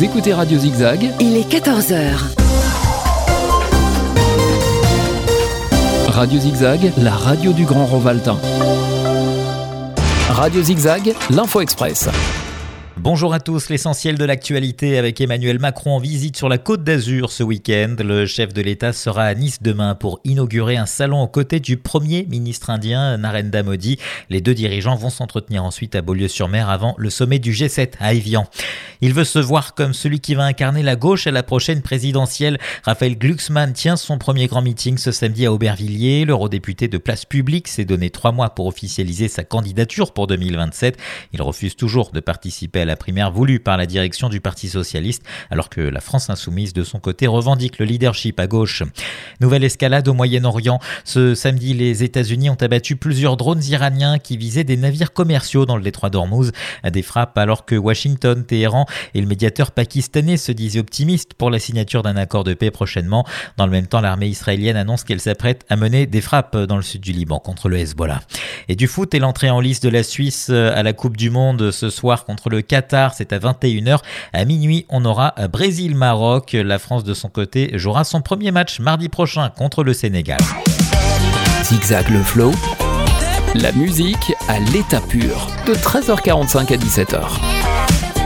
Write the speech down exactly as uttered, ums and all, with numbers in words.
Vous écoutez Radio Zigzag. Il est quatorze heures. Radio Zigzag, la radio du Grand Rovaltain. Radio Zigzag, l'Info Express. Bonjour à tous, l'essentiel de l'actualité avec Emmanuel Macron en visite sur la Côte d'Azur ce week-end. Le chef de l'État sera à Nice demain pour inaugurer un salon aux côtés du premier ministre indien Narendra Modi. Les deux dirigeants vont s'entretenir ensuite à Beaulieu-sur-Mer avant le sommet du G sept à Évian. Il veut se voir comme celui qui va incarner la gauche à la prochaine présidentielle. Raphaël Glucksmann tient son premier grand meeting ce samedi à Aubervilliers. L'eurodéputé de Place Publique s'est donné trois mois pour officialiser sa candidature pour deux mille vingt-sept. Il refuse toujours de participer à la primaire voulue par la direction du Parti socialiste, alors que la France insoumise de son côté revendique le leadership à gauche. Nouvelle escalade au Moyen-Orient. Ce samedi, les États-Unis ont abattu plusieurs drones iraniens qui visaient des navires commerciaux dans le détroit d'Ormuz. Des frappes alors que Washington, Téhéran et le médiateur pakistanais se disaient optimistes pour la signature d'un accord de paix prochainement. Dans le même temps, l'armée israélienne annonce qu'elle s'apprête à mener des frappes dans le sud du Liban contre le Hezbollah. Et du foot et l'entrée en lice de la Suisse à la Coupe du Monde ce soir contre le Qatar, c'est à vingt et une heures. À minuit, on aura Brésil-Maroc. La France, de son côté, jouera son premier match mardi prochain contre le Sénégal. Zigzag le flow, la musique à l'état pur, de treize heures quarante-cinq à dix-sept heures.